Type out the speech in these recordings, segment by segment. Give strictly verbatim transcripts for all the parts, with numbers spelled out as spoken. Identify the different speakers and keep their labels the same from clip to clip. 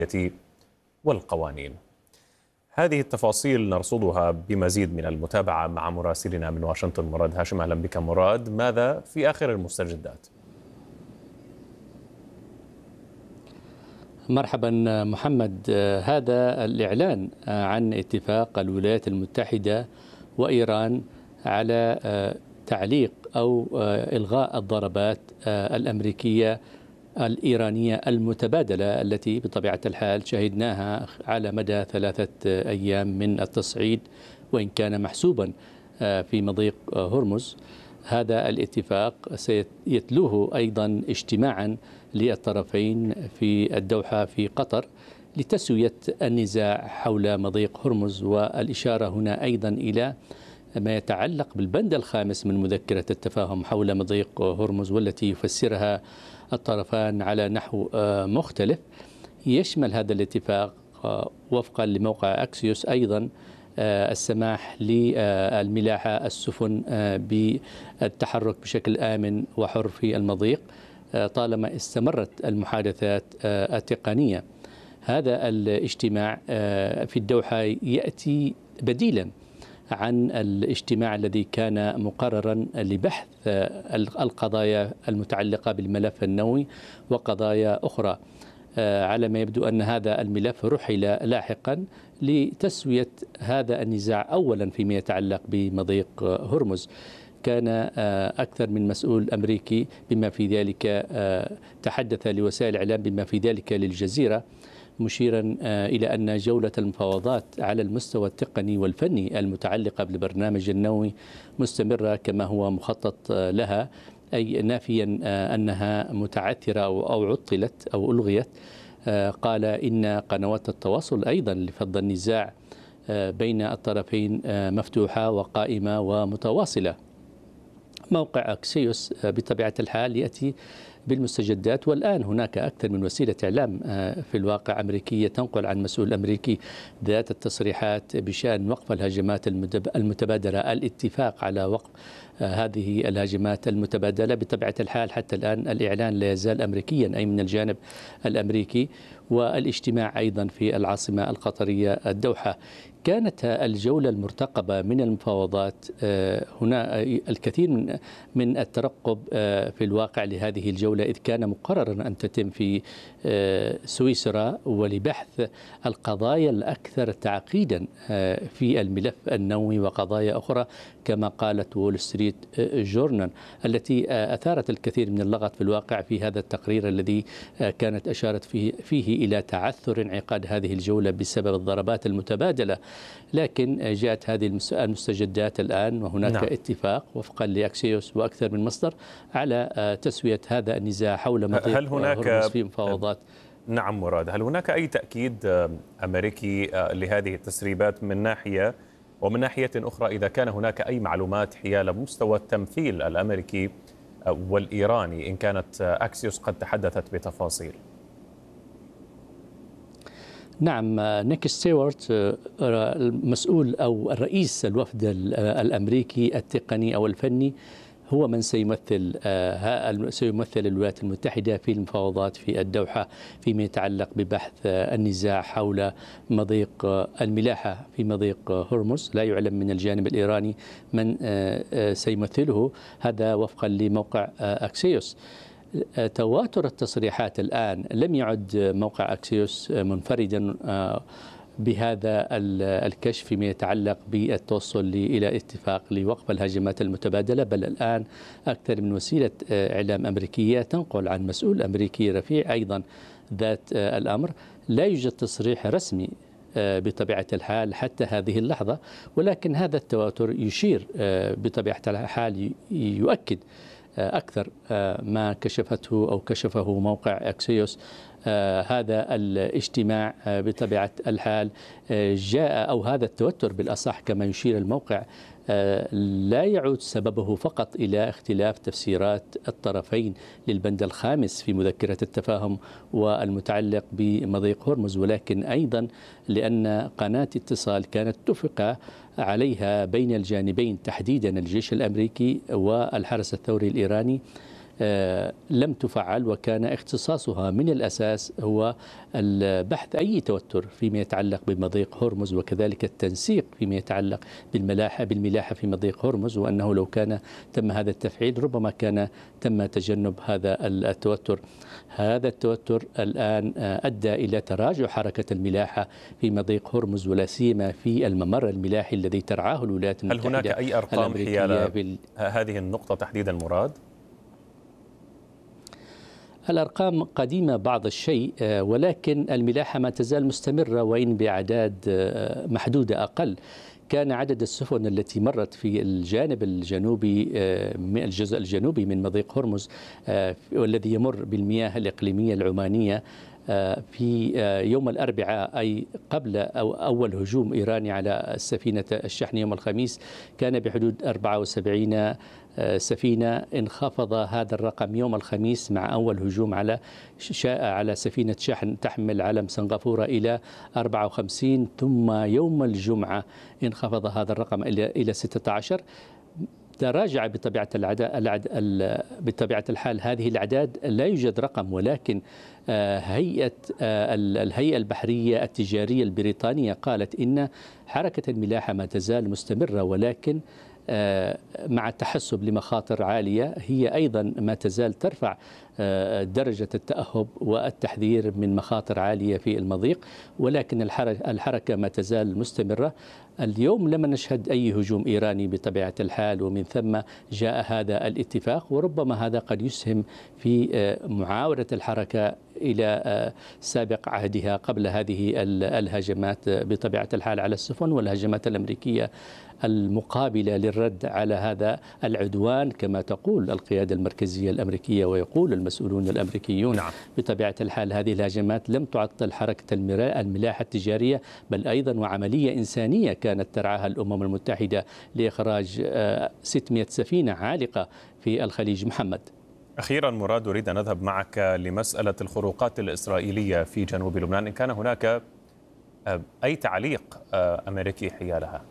Speaker 1: والقوانين. هذه التفاصيل نرصدها بمزيد من المتابعة مع مراسلنا من واشنطن مراد هاشم. أهلا بك مراد، ماذا في آخر المستجدات؟
Speaker 2: مرحبا محمد. هذا الإعلان عن اتفاق الولايات المتحدة وإيران على تعليق أو إلغاء الضربات الأمريكية الإيرانية المتبادلة التي بطبيعة الحال شهدناها على مدى ثلاثة أيام من التصعيد وإن كان محسوبا في مضيق هرمز. هذا الاتفاق سيتلوه أيضا اجتماعا للطرفين في الدوحة في قطر لتسوية النزاع حول مضيق هرمز، والإشارة هنا أيضا إلى ما يتعلق بالبند الخامس من مذكرة التفاهم حول مضيق هرمز، والتي يفسرها الطرفان على نحو مختلف. يشمل هذا الاتفاق وفقا لموقع أكسيوس أيضا السماح للملاحة السفن بالتحرك بشكل آمن وحر في المضيق طالما استمرت المحادثات التقنية. هذا الاجتماع في الدوحة يأتي بديلا عن الاجتماع الذي كان مقررا لبحث القضايا المتعلقة بالملف النووي وقضايا أخرى. على ما يبدو أن هذا الملف رحل لاحقا لتسوية هذا النزاع أولا فيما يتعلق بمضيق هرمز. كان أكثر من مسؤول أمريكي بما في ذلك تحدث لوسائل الإعلام بما في ذلك للجزيرة، مشيرا إلى أن جولة المفاوضات على المستوى التقني والفني المتعلقة بالبرنامج النووي مستمرة كما هو مخطط لها، أي نافيا أنها متعثرة أو عطلت أو ألغيت. قال إن قنوات التواصل أيضا لفض النزاع بين الطرفين مفتوحة وقائمة ومتواصلة. موقع أكسيوس بطبيعة الحال يأتي بالمستجدات، والآن هناك أكثر من وسيلة إعلام في الواقع أمريكية تنقل عن مسؤول أمريكي ذات التصريحات بشأن وقف الهجمات المتبادلة، الاتفاق على وقف هذه الهجمات المتبادلة. بطبيعة الحال حتى الآن الإعلان لا يزال أمريكيا أي من الجانب الأمريكي، والاجتماع أيضا في العاصمة القطرية الدوحة. كانت الجولة المرتقبة من المفاوضات هنا الكثير من من الترقب في الواقع لهذه الجولة، إذ كان مقررا أن تتم في سويسرا ولبحث القضايا الأكثر تعقيدا في الملف النووي وقضايا أخرى كما قالت وول ستريت جورنال، التي أثارت الكثير من اللغط في الواقع في هذا التقرير الذي كانت أشارت فيه, فيه إلى تعثر انعقاد هذه الجولة بسبب الضربات المتبادلة. لكن جاءت هذه المستجدات الآن وهناك نعم. اتفاق وفقا لأكسيوس وأكثر من مصدر على تسوية هذا النزاع حول مضيق
Speaker 1: هل هناك
Speaker 2: هرمز في مفاوضات.
Speaker 1: نعم مراد، هل هناك أي تأكيد أمريكي لهذه التسريبات من ناحية، ومن ناحية أخرى إذا كان هناك أي معلومات حيال مستوى التمثيل الأمريكي والإيراني إن كانت أكسيوس قد تحدثت بتفاصيل؟
Speaker 2: نعم، نيك ستيوارت المسؤول أو الرئيس الوفد الأمريكي التقني أو الفني هو من سيمثل سيمثل الولايات المتحدة في المفاوضات في الدوحة فيما يتعلق ببحث النزاع حول مضيق الملاحة في مضيق هرمز. لا يعلم من الجانب الإيراني من سيمثله، هذا وفقا لموقع أكسيوس. تواتر التصريحات الآن لم يعد موقع أكسيوس منفردا بهذا الكشف فيما يتعلق بالتوصل إلى اتفاق لوقف الهجمات المتبادلة، بل الآن أكثر من وسيلة إعلام أمريكية تنقل عن مسؤول أمريكي رفيع أيضا ذات الأمر. لا يوجد تصريح رسمي بطبيعة الحال حتى هذه اللحظة، ولكن هذا التواتر يشير بطبيعة الحال يؤكد أكثر ما كشفته أو كشفه موقع أكسيوس. هذا الاجتماع بطبيعة الحال جاء أو هذا التوتر بالأصح كما يشير الموقع لا يعود سببه فقط إلى اختلاف تفسيرات الطرفين للبند الخامس في مذكرة التفاهم والمتعلق بمضيق هرمز، ولكن أيضا لأن قناة اتصال كانت اتفق عليها بين الجانبين تحديدا الجيش الأمريكي والحرس الثوري الإيراني لم تفعل، وكان اختصاصها من الأساس هو البحث أي توتر فيما يتعلق بمضيق هرمز، وكذلك التنسيق فيما يتعلق بالملاحة بالملاحة في مضيق هرمز، وأنه لو كان تم هذا التفعيل ربما كان تم تجنب هذا التوتر. هذا التوتر الآن أدى إلى تراجع حركة الملاحة في مضيق هرمز، ولا سيما في الممر الملاحي الذي ترعاه الولايات المتحدة.
Speaker 1: هل هناك أي أرقام حيال هذه النقطة تحديدا مراد؟
Speaker 2: الأرقام قديمة بعض الشيء، ولكن الملاحة ما تزال مستمرة وإن بأعداد محدودة أقل. كان عدد السفن التي مرت في الجانب الجنوبي من الجزء الجنوبي من مضيق هرمز والذي يمر بالمياه الإقليمية العمانية في يوم الأربعاء، أي قبل أو أول هجوم إيراني على سفينة الشحن يوم الخميس، كان بحدود أربعة وسبعين سفينة. انخفض هذا الرقم يوم الخميس مع أول هجوم على على سفينة شحن تحمل علم سنغافورة إلى أربعة وخمسين، ثم يوم الجمعة انخفض هذا الرقم إلى إلى ستة عشر. تراجع بطبيعة العدد بطبيعة الحال هذه الأعداد، لا يوجد رقم، ولكن هيئة الهيئة البحرية التجارية البريطانية قالت إن حركة الملاحة ما تزال مستمرة، ولكن مع التحسب لمخاطر عالية هي أيضا ما تزال ترفع درجة التأهب والتحذير من مخاطر عالية في المضيق، ولكن الحركة ما تزال مستمرة. اليوم لم نشهد أي هجوم إيراني بطبيعة الحال، ومن ثم جاء هذا الاتفاق، وربما هذا قد يسهم في معاودة الحركة إلى سابق عهدها قبل هذه الهجمات بطبيعة الحال على السفن والهجمات الأمريكية المقابلة للرد على هذا العدوان كما تقول القيادة المركزية الأمريكية ويقول المسؤولون الأمريكيون. نعم. بطبيعة الحال هذه الهجمات لم تعطل حركة الملاحة التجارية، بل أيضا وعملية إنسانية كانت ترعاها الأمم المتحدة لإخراج ستمائة سفينة عالقة في الخليج. محمد.
Speaker 1: أخيرا مراد، أريد أن أذهب معك لمسألة الخروقات الإسرائيلية في جنوب لبنان، إن كان هناك أي تعليق أمريكي حيالها؟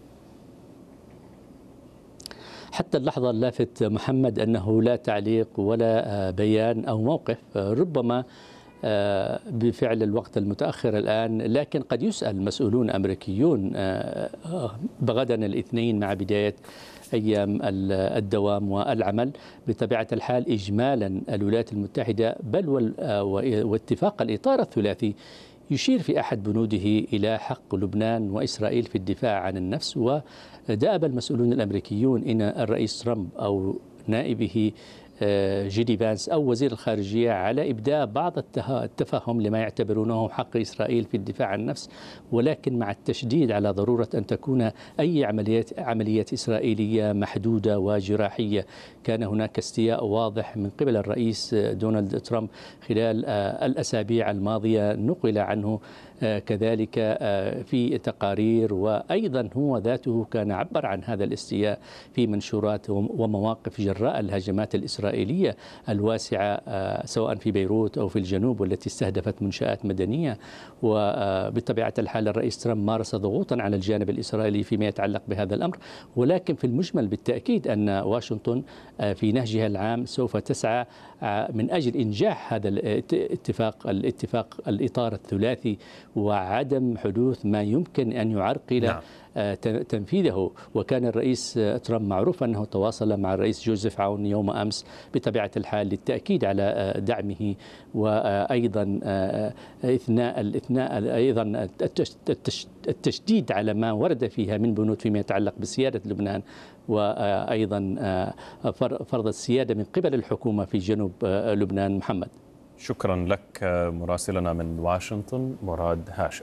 Speaker 2: حتى اللحظة اللافت محمد أنه لا تعليق ولا بيان أو موقف، ربما بفعل الوقت المتأخر الآن، لكن قد يسأل مسؤولون أمريكيون بغدا الاثنين مع بداية أيام الدوام والعمل. بطبيعة الحال إجمالا الولايات المتحدة بل واتفاق الإطار الثلاثي يشير في أحد بنوده إلى حق لبنان وإسرائيل في الدفاع عن النفس، ودأب المسؤولون الأمريكيون إن الرئيس ترامب أو نائبه جيدي فانس أو وزير الخارجية على إبداء بعض التفهم لما يعتبرونه حق إسرائيل في الدفاع عن النفس، ولكن مع التشديد على ضرورة أن تكون أي عمليات عمليات إسرائيلية محدودة وجراحية. كان هناك استياء واضح من قبل الرئيس دونالد ترامب خلال الأسابيع الماضية، نقل عنه كذلك في تقارير، وأيضا هو ذاته كان عبر عن هذا الاستياء في منشورات ومواقف جراء الهجمات الإسرائيلية الواسعة سواء في بيروت أو في الجنوب والتي استهدفت منشآت مدنية. وبطبيعة الحال الرئيس ترامب مارس ضغوطا على الجانب الإسرائيلي فيما يتعلق بهذا الأمر، ولكن في المجمل بالتأكيد أن واشنطن في نهجها العام سوف تسعى من أجل إنجاح هذا الاتفاق الاتفاق الإطار الثلاثي وعدم حدوث ما يمكن أن يعرقل نعم. تنفيذه. وكان الرئيس ترامب معروف أنه تواصل مع الرئيس جوزيف عون يوم أمس بطبيعة الحال للتأكيد على دعمه، وأيضا إثناء الإثناء أيضا التشديد على ما ورد فيها من بنود فيما يتعلق بسيادة لبنان، وأيضا فرض السيادة من قبل الحكومة في جنوب لبنان. محمد.
Speaker 1: شكرا لك مراسلنا من واشنطن مراد هاشم.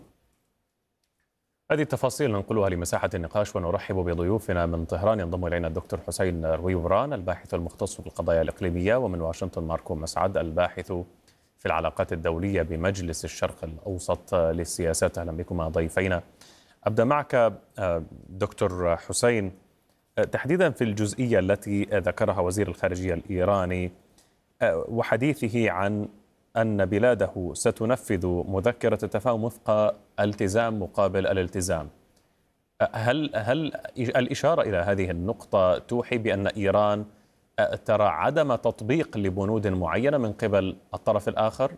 Speaker 1: هذه التفاصيل ننقلها لمساحة النقاش ونرحب بضيوفنا من طهران. ينضم إلينا الدكتور حسين رويبران الباحث المختص في القضايا الإقليمية، ومن واشنطن ماركو مسعد الباحث في العلاقات الدولية بمجلس الشرق الأوسط للسياسات. أهلا بكما ضيفينا. أبدأ معك دكتور حسين، تحديدا في الجزئية التي ذكرها وزير الخارجية الإيراني وحديثه عن أن بلاده ستنفذ مذكرة التفاهم وفق التزام مقابل الالتزام. هل هل الإشارة إلى هذه النقطة توحي بأن إيران ترى عدم تطبيق لبنود معينة من قبل الطرف الآخر؟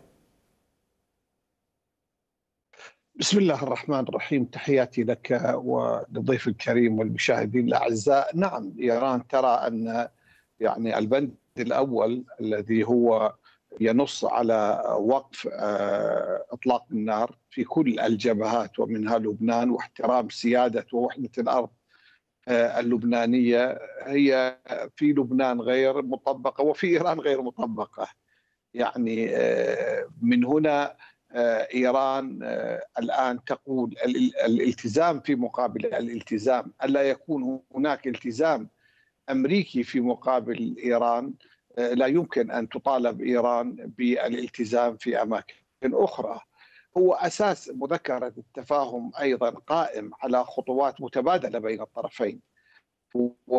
Speaker 3: بسم الله الرحمن الرحيم، تحياتي لك وللضيف الكريم والمشاهدين الأعزاء. نعم، إيران ترى أن يعني البند الأول الذي هو ينص على وقف إطلاق النار في كل الجبهات ومنها لبنان واحترام سيادة ووحدة الأرض اللبنانية، هي في لبنان غير مطبقة وفي إيران غير مطبقة. يعني من هنا إيران الآن تقول الالتزام في مقابل الالتزام، ألا يكون هناك التزام أمريكي في مقابل إيران. لا يمكن أن تطالب إيران بالالتزام في أماكن أخرى. هو أساس مذكرة التفاهم أيضا قائم على خطوات متبادلة بين الطرفين، و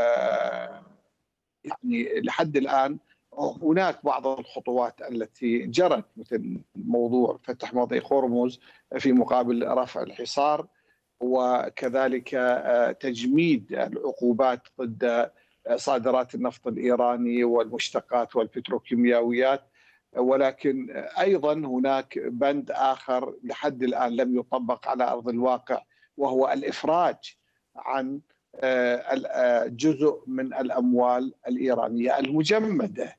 Speaker 3: يعني لحد الآن هناك بعض الخطوات التي جرت، مثل موضوع فتح مضيق هرمز في مقابل رفع الحصار، وكذلك تجميد العقوبات ضد صادرات النفط الإيراني والمشتقات والبتروكيماويات. ولكن أيضا هناك بند آخر لحد الآن لم يطبق على أرض الواقع، وهو الإفراج عن جزء من الأموال الإيرانية المجمدة.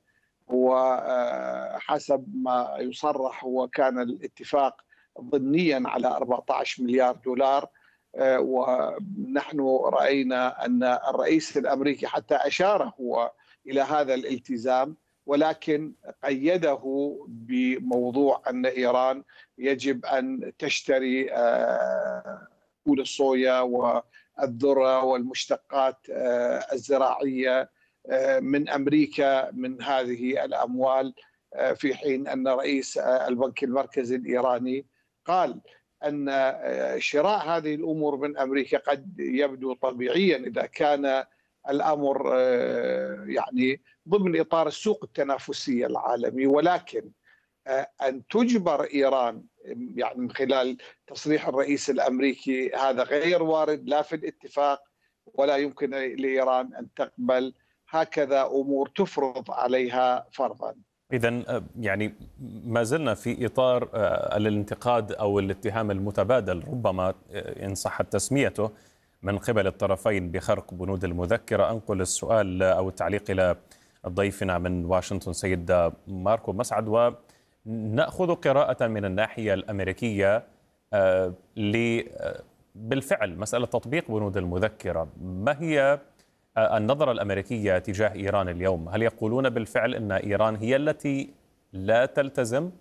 Speaker 3: وحسب ما يصرح هو كان الاتفاق ضمنيا على أربعة عشر مليار دولار، ونحن رأينا أن الرئيس الأمريكي حتى أشار هو إلى هذا الالتزام، ولكن قيده بموضوع أن إيران يجب أن تشتري فول الصويا والذرة والمشتقات الزراعية من أمريكا من هذه الأموال، في حين أن رئيس البنك المركزي الإيراني قال أن شراء هذه الأمور من أمريكا قد يبدو طبيعيا إذا كان الأمر يعني ضمن إطار السوق التنافسي العالمي، ولكن أن تجبر إيران يعني من خلال تصريح الرئيس الأمريكي هذا غير وارد لا في الاتفاق، ولا يمكن لإيران أن تقبل هكذا أمور تفرض عليها فرضا.
Speaker 1: إذن يعني ما زلنا في إطار الانتقاد أو الاتهام المتبادل ربما إن صحت تسميته من قبل الطرفين بخرق بنود المذكرة. أنقل السؤال أو التعليق إلى ضيفنا من واشنطن سيد ماركو مسعد، ونأخذ قراءة من الناحية الأمريكية بالفعل مسألة تطبيق بنود المذكرة. ما هي النظرة الأمريكية تجاه إيران اليوم؟ هل يقولون بالفعل أن إيران هي التي لا تلتزم؟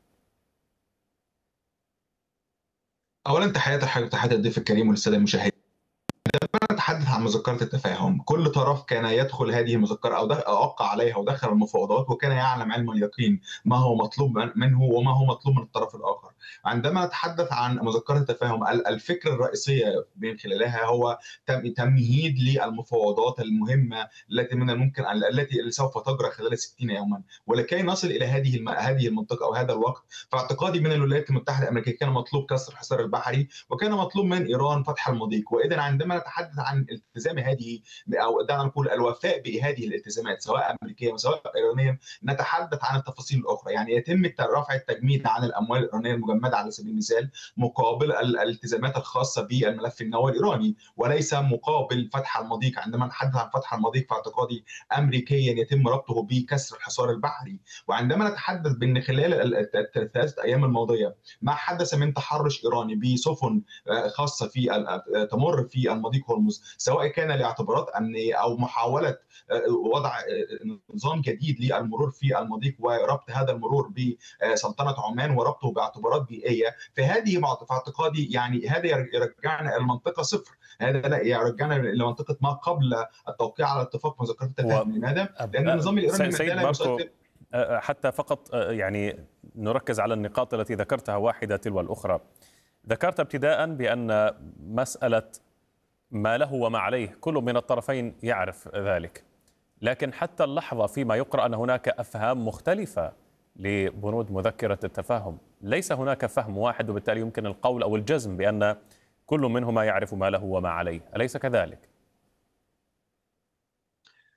Speaker 4: أولا تحياتي تحياتي الضيف الكريم وللسادة المشاهدين. عندما نتحدث عن مذكرة التفاهم، كل طرف كان يدخل هذه المذكرة أو أوقع عليها ودخل المفاوضات وكان يعلم علم اليقين ما هو مطلوب منه وما هو مطلوب من الطرف الآخر. عندما نتحدث عن مذكرة التفاهم، الفكرة الرئيسية من خلالها هو تمهيد للمفاوضات المهمة التي من الممكن التي سوف تجرى خلال ستين يوما، ولكي نصل إلى هذه هذه المنطقة أو هذا الوقت، فاعتقادي من الولايات المتحدة الأمريكية كان مطلوب كسر الحصار البحري وكان مطلوب من إيران فتح المضيق. وإذا عندما نتحدث عن التزام هذه او دعنا نقول الوفاء بهذه الالتزامات سواء امريكيه وسواء ايرانيه، نتحدث عن التفاصيل الاخرى. يعني يتم رفع التجميد عن الاموال الايرانيه المجمده على سبيل المثال مقابل الالتزامات الخاصه بالملف النووي الايراني، وليس مقابل فتح المضيق. عندما نتحدث عن فتح المضيق فاعتقادي امريكيا يتم ربطه بكسر الحصار البحري. وعندما نتحدث بان خلال الثلاثه ايام الماضيه ما حدث من تحرش ايراني بسفن خاصه في تمر في المضيق هرمز، سواء كان لاعتبارات امنيه او محاوله وضع نظام جديد للمرور في المضيق وربط هذا المرور بسلطنه عمان وربطه باعتبارات بيئيه، فهذه في اعتقادي يعني هذا يرجعنا الى المنطقه صفر. هذا لا يرجعنا الى منطقه ما قبل التوقيع على اتفاق مذكره التفاهم. و... لماذا؟ لان النظام الايراني
Speaker 1: سيد ماركو حتى فقط يعني نركز على النقاط التي ذكرتها واحده تلو الاخرى. ذكرت ابتداء بان مساله ما له وما عليه كل من الطرفين يعرف ذلك، لكن حتى اللحظة فيما يقرأ أن هناك أفهام مختلفة لبنود مذكرة التفاهم، ليس هناك فهم واحد وبالتالي يمكن القول أو الجزم بأن كل منهما يعرف ما له وما عليه، أليس كذلك؟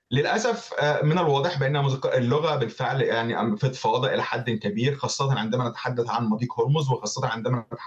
Speaker 4: للاسف من الواضح بان اللغه بالفعل يعني فضفاضه الى حد كبير، خاصه عندما نتحدث عن مضيق هرمز، وخاصه عندما